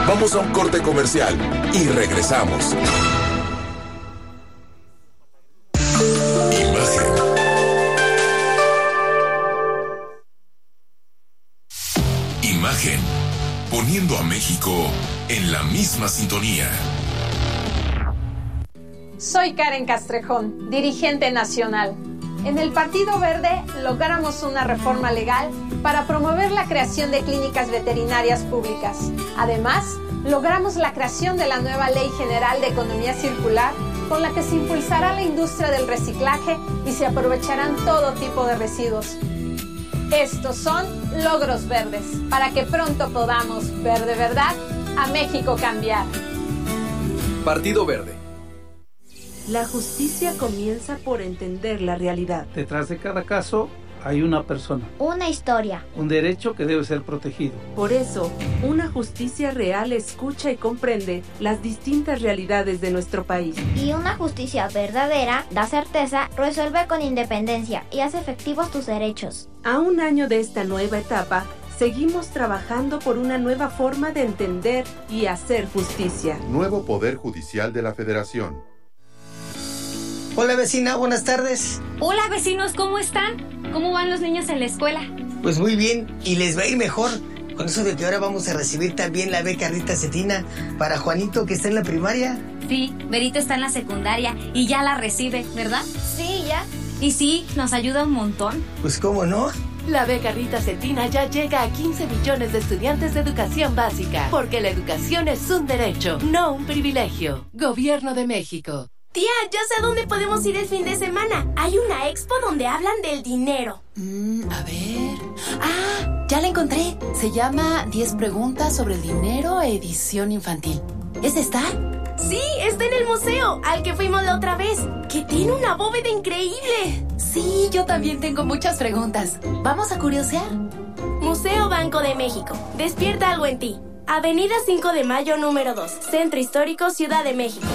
Vamos a un corte comercial y regresamos. Imagen, poniendo a México en la misma sintonía. Soy Karen Castrejón, dirigente nacional. En el Partido Verde logramos una reforma legal para promover la creación de clínicas veterinarias públicas. Además, logramos la creación de la nueva Ley General de Economía Circular, con la que se impulsará la industria del reciclaje y se aprovecharán todo tipo de residuos. Estos son logros verdes, para que pronto podamos ver de verdad a México cambiar. Partido Verde. La justicia comienza por entender la realidad. Detrás de cada caso hay una persona. Una historia. Un derecho que debe ser protegido. Por eso, una justicia real escucha y comprende las distintas realidades de nuestro país. Y una justicia verdadera da certeza, resuelve con independencia y hace efectivos tus derechos. A un año de esta nueva etapa, seguimos trabajando por una nueva forma de entender y hacer justicia. Nuevo Poder Judicial de la Federación. Hola vecina, buenas tardes. Hola vecinos, ¿cómo están? ¿Cómo van los niños en la escuela? Pues muy bien, y les va a ir mejor con eso de que ahora vamos a recibir también la beca Rita Cetina para Juanito, que está en la primaria. Sí, Berito está en la secundaria y ya la recibe, ¿verdad? Sí, ya. Y sí, nos ayuda un montón. Pues cómo no. La beca Rita Cetina ya llega a 15 millones de estudiantes de educación básica, porque la educación es un derecho, no un privilegio. Gobierno de México. Tía, ya sé a dónde podemos ir el fin de semana. Hay una expo donde hablan del dinero. A ver... ¡Ah! Ya la encontré. Se llama 10 preguntas sobre el dinero, edición infantil. ¿Es esta? Sí, está en el museo, al que fuimos la otra vez, que tiene una bóveda increíble. Sí, yo también tengo muchas preguntas. ¿Vamos a curiosear? Museo Banco de México. Despierta algo en ti. Avenida 5 de Mayo, número 2. Centro Histórico, Ciudad de México.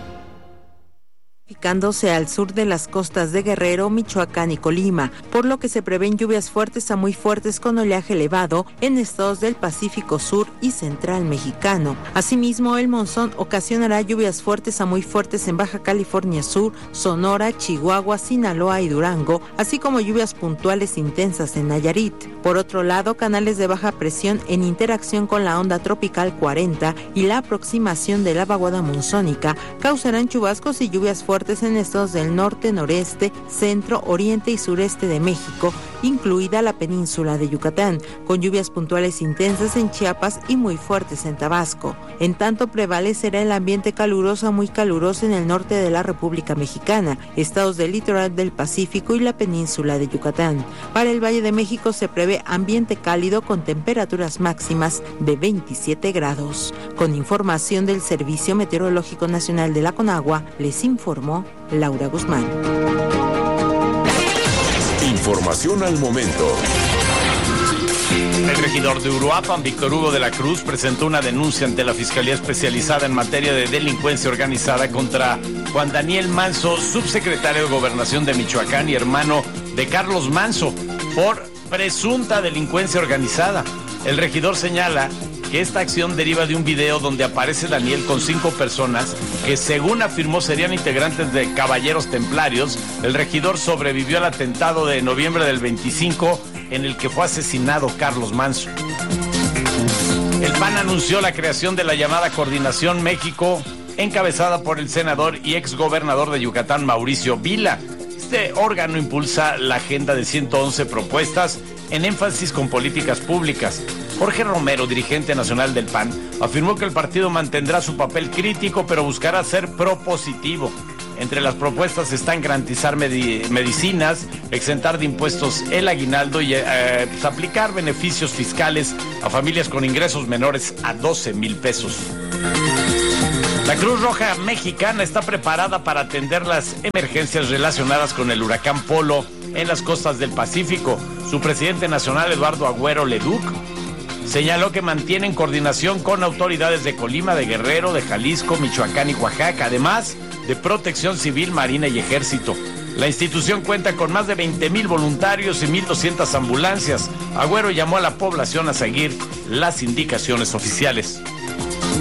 Ubicándose al sur de las costas de Guerrero, Michoacán y Colima, por lo que se prevén lluvias fuertes a muy fuertes con oleaje elevado en estados del Pacífico Sur y Central mexicano. Asimismo, el monzón ocasionará lluvias fuertes a muy fuertes en Baja California Sur, Sonora, Chihuahua, Sinaloa y Durango, así como lluvias puntuales intensas en Nayarit. Por otro lado, canales de baja presión en interacción con la onda tropical 40 y la aproximación de la vaguada monzónica causarán chubascos y lluvias fuertes en estados del norte, noreste, centro, oriente y sureste de México, incluida la península de Yucatán, con lluvias puntuales intensas en Chiapas y muy fuertes en Tabasco. En tanto, prevalecerá el ambiente caluroso a muy caluroso en el norte de la República Mexicana, estados del litoral del Pacífico y la península de Yucatán. Para el Valle de México se prevé ambiente cálido con temperaturas máximas de 27 grados. Con información del Servicio Meteorológico Nacional de la Conagua, les informó Laura Guzmán. Información al momento. El regidor de Uruapan, Víctor Hugo de la Cruz, presentó una denuncia ante la Fiscalía Especializada en materia de delincuencia organizada contra Juan Daniel Manso, subsecretario de Gobernación de Michoacán y hermano de Carlos Manso, por presunta delincuencia organizada. El regidor señala que esta acción deriva de un video donde aparece Daniel con 5 personas que, según afirmó, serían integrantes de Caballeros Templarios. El regidor sobrevivió al atentado de noviembre del 25 en el que fue asesinado Carlos Manso. El PAN anunció la creación de la llamada Coordinación México, encabezada por el senador y exgobernador de Yucatán, Mauricio Vila. Este órgano impulsa la agenda de 111 propuestas en énfasis con políticas públicas. Jorge Romero, dirigente nacional del PAN, afirmó que el partido mantendrá su papel crítico, pero buscará ser propositivo. Entre las propuestas están garantizar medicinas, exentar de impuestos el aguinaldo y aplicar beneficios fiscales a familias con ingresos menores a 12,000 pesos. La Cruz Roja Mexicana está preparada para atender las emergencias relacionadas con el huracán Polo en las costas del Pacífico. Su presidente nacional, Eduardo Agüero Leduc, señaló que mantienen coordinación con autoridades de Colima, de Guerrero, de Jalisco, Michoacán y Oaxaca, además de Protección Civil, Marina y Ejército. La institución cuenta con más de 20,000 voluntarios y 1,200 ambulancias. Agüero llamó a la población a seguir las indicaciones oficiales.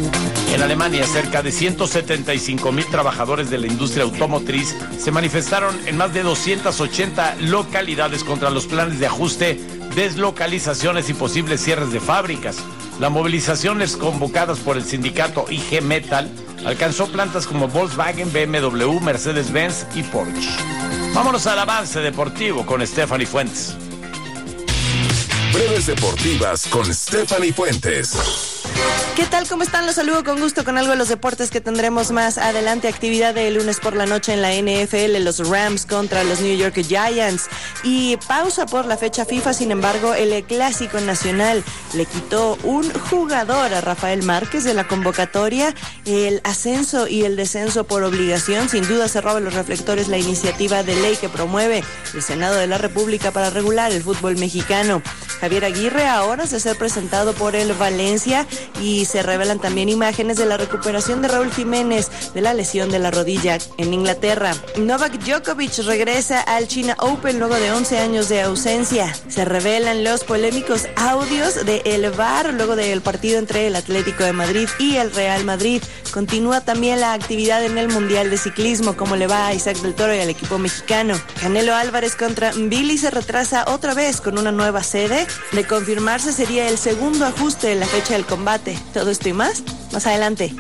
En Alemania, cerca de 175,000 trabajadores de la industria automotriz se manifestaron en más de 280 localidades contra los planes de ajuste, deslocalizaciones y posibles cierres de fábricas. Las movilizaciones convocadas por el sindicato IG Metall alcanzó plantas como Volkswagen, BMW, Mercedes-Benz y Porsche. Vámonos al avance deportivo con Stephanie Fuentes. Breves deportivas con Stephanie Fuentes. ¿Qué tal? ¿Cómo están? Los saludo con gusto con algo de los deportes que tendremos más adelante. Actividad de lunes por la noche en la NFL, los Rams contra los New York Giants. Y pausa por la fecha FIFA, sin embargo, el Clásico Nacional le quitó un jugador a Rafael Márquez de la convocatoria. El ascenso y el descenso por obligación, sin duda se roba los reflectores la iniciativa de ley que promueve el Senado de la República para regular el fútbol mexicano. Javier Aguirre ahora se ser presentado por el Valencia y se revelan también imágenes de la recuperación de Raúl Jiménez de la lesión de la rodilla en Inglaterra. Novak Djokovic regresa al China Open luego de 11 años de ausencia. Se revelan los polémicos audios de El VAR luego del partido entre el Atlético de Madrid y el Real Madrid. Continúa también la actividad en el Mundial de Ciclismo, como le va a Isaac del Toro y al equipo mexicano. Canelo Álvarez contra Billy se retrasa otra vez con una nueva sede. De confirmarse sería el segundo ajuste de la fecha del combate. Todo esto y más adelante.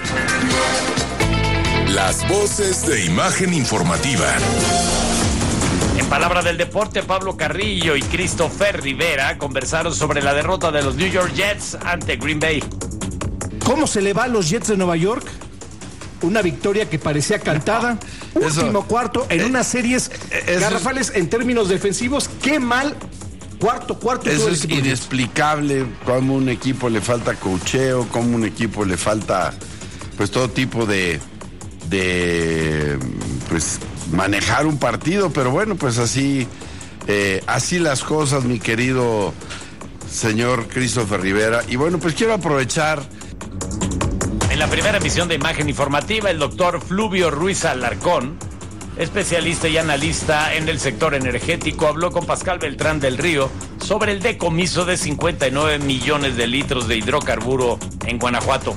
Las voces de Imagen Informativa. En palabra del deporte, Pablo Carrillo y Christopher Rivera conversaron sobre la derrota de los New York Jets ante Green Bay. ¿Cómo se le va a los Jets de Nueva York? Una victoria que parecía cantada. Último cuarto en unas series garrafales en términos defensivos. ¡Qué mal! Cuarto. Eso es inexplicable, cómo un equipo le falta coacheo, cómo un equipo le falta pues todo tipo de pues manejar un partido, pero bueno, pues así las cosas, mi querido señor Christopher Rivera. Y bueno, pues quiero aprovechar. En la primera emisión de Imagen Informativa, el doctor Fluvio Ruiz Alarcón, especialista y analista en el sector energético, habló con Pascal Beltrán del Río sobre el decomiso de 59 millones de litros de hidrocarburo en Guanajuato.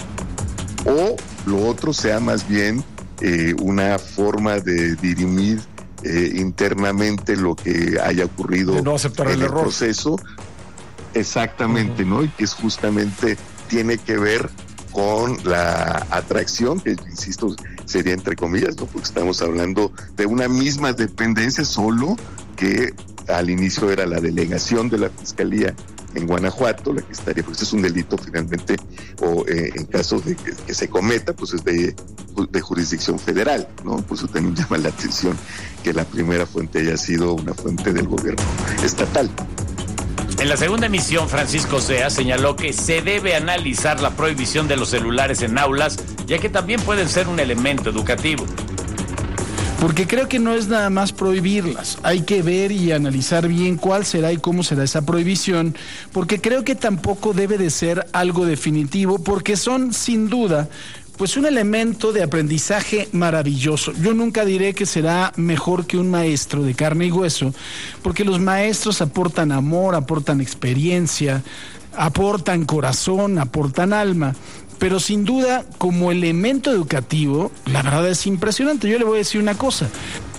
O lo otro sea más bien una forma de dirimir internamente lo que haya ocurrido de no aceptar en el error. Proceso. Exactamente, ¿no? Y que es justamente tiene que ver con la atracción, que insisto, sería entre comillas, ¿no? Porque estamos hablando de una misma dependencia, solo que al inicio era la delegación de la Fiscalía en Guanajuato, la que estaría, pues es un delito finalmente, o en caso de que se cometa, pues es de jurisdicción federal, ¿no? Por eso también llama la atención que la primera fuente haya sido una fuente del gobierno estatal. En la segunda emisión, Francisco Sea señaló que se debe analizar la prohibición de los celulares en aulas, ya que también pueden ser un elemento educativo. Porque creo que no es nada más prohibirlas, hay que ver y analizar bien cuál será y cómo será esa prohibición, porque creo que tampoco debe de ser algo definitivo, porque son sin duda pues un elemento de aprendizaje maravilloso. Yo nunca diré que será mejor que un maestro de carne y hueso, porque los maestros aportan amor, aportan experiencia, aportan corazón, aportan alma, pero sin duda como elemento educativo, la verdad es impresionante. Yo le voy a decir una cosa.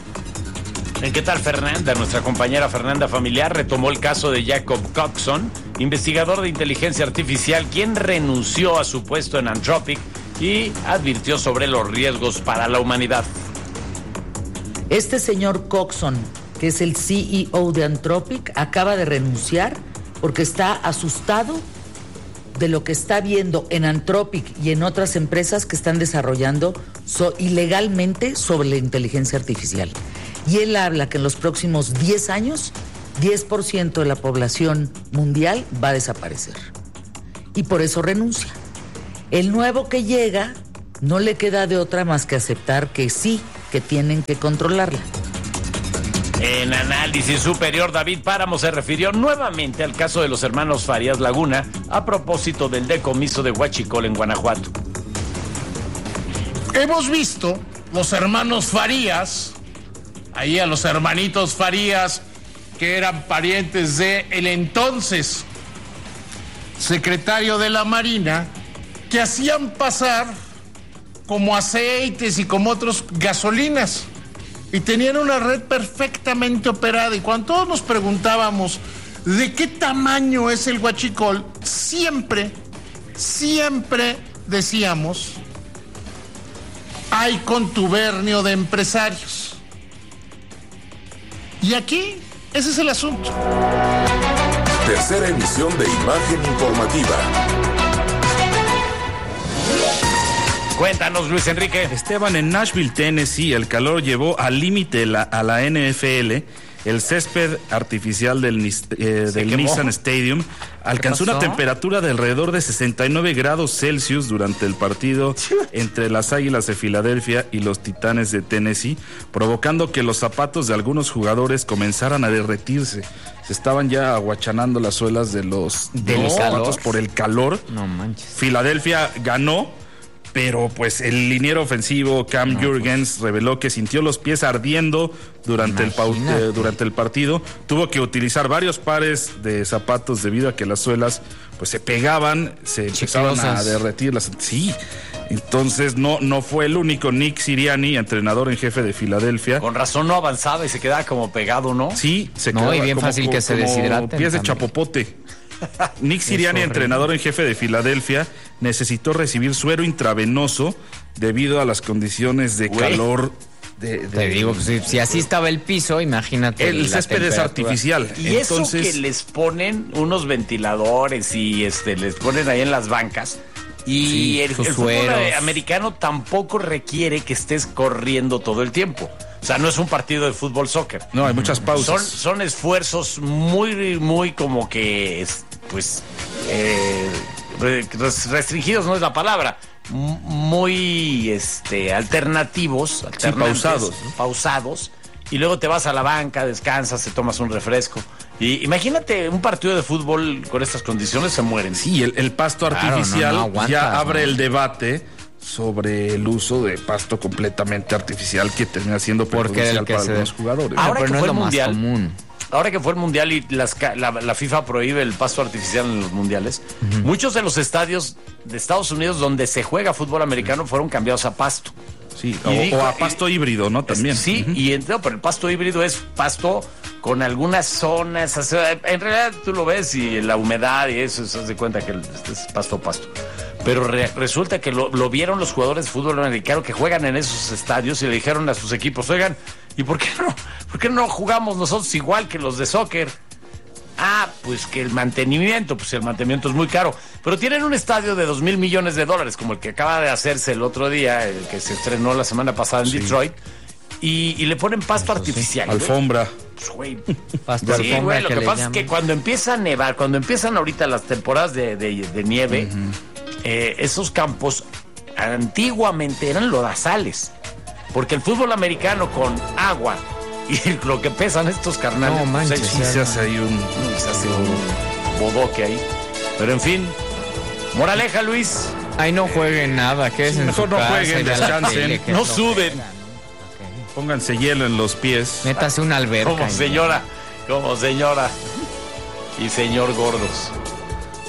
¿Qué tal Fernanda? Nuestra compañera Fernanda Familiar retomó el caso de Jacob Coxon, investigador de inteligencia artificial, quien renunció a su puesto en Anthropic y advirtió sobre los riesgos para la humanidad. Este señor Coxon, que es el CEO de Anthropic, acaba de renunciar porque está asustado de lo que está viendo en Anthropic y en otras empresas que están desarrollando ilegalmente sobre la inteligencia artificial. Y él habla que en los próximos 10 años, 10% de la población mundial va a desaparecer. Y por eso renuncia. El nuevo que llega no le queda de otra más que aceptar que sí, que tienen que controlarla. En Análisis Superior, David Páramo se refirió nuevamente al caso de los hermanos Farías Laguna a propósito del decomiso de huachicol en Guanajuato. Hemos visto los hermanos Farías, ahí a los hermanitos Farías, que eran parientes de el entonces secretario de la Marina, que hacían pasar como aceites y como otros gasolinas. Y tenían una red perfectamente operada. Y cuando todos nos preguntábamos de qué tamaño es el huachicol, siempre decíamos, hay contubernio de empresarios. Y aquí, ese es el asunto. Tercera emisión de Imagen Informativa. Cuéntanos, Luis Enrique. Esteban, en Nashville, Tennessee, el calor llevó al límite a la NFL. El césped artificial del Nissan Stadium alcanzó una temperatura de alrededor de 69 grados Celsius durante el partido entre las Águilas de Filadelfia y los Titanes de Tennessee, provocando que los zapatos de algunos jugadores comenzaran a derretirse. Se estaban ya aguachanando las suelas de los zapatos por el calor. No manches. Filadelfia ganó, pero pues el liniero ofensivo Cam Jurgens reveló que sintió los pies ardiendo durante el partido. Tuvo que utilizar varios pares de zapatos debido a que las suelas pues se pegaban, se empezaban a derretir. Sí, entonces no fue el único. Nick Sirianni, entrenador en jefe de Filadelfia. Con razón no avanzaba y se quedaba como pegado, ¿no? Sí, se quedaba y bien fácil que se deshidraten. Pies de chapopote. Nick Sirianni, entrenador en jefe de Filadelfia, necesitó recibir suero intravenoso debido a las condiciones de calor. Te digo, si así estaba el piso, imagínate. El césped es artificial. Y entonces, eso que les ponen unos ventiladores y les ponen ahí en las bancas. Y el fútbol americano tampoco requiere que estés corriendo todo el tiempo. O sea, no es un partido de fútbol soccer. No, hay muchas pausas. Son esfuerzos muy como que, restringidos no es la palabra, muy alternativos, pausados, y luego te vas a la banca, descansas, te tomas un refresco. Y imagínate un partido de fútbol con estas condiciones, se mueren. Sí, el pasto artificial ya abre el debate sobre el uso de pasto completamente artificial que termina siendo perjudicial para algunos jugadores. Ahora que fue el Mundial y la FIFA prohíbe el pasto artificial en los mundiales, muchos de los estadios de Estados Unidos donde se juega fútbol americano fueron cambiados a pasto. Sí, o a pasto híbrido, ¿no? También. Sí, pero el pasto híbrido es pasto con algunas zonas. En realidad tú lo ves y la humedad y eso, se hace cuenta que es pasto. Pero resulta que lo vieron los jugadores de fútbol americano que juegan en esos estadios y le dijeron a sus equipos, oigan, ¿y por qué no jugamos nosotros igual que los de soccer? Pues que el mantenimiento es muy caro. Pero tienen un estadio de $2,000 millones, como el que acaba de hacerse el otro día, el que se estrenó la semana pasada en Detroit, y le ponen pasto artificial. Alfombra. Pasto alfombra. Lo que pasa es que cuando empieza a nevar, cuando empiezan ahorita las temporadas de nieve, esos campos antiguamente eran lodazales, porque el fútbol americano con agua y lo que pesan estos carnales, no manches, se hace un bodoque ahí. Pero en fin, moraleja, Luis. Ay, no jueguen nada, que es mejor no jueguen, descansen, no suden. Pónganse hielo en los pies. Métase una alberca. Como señora y señor gordos.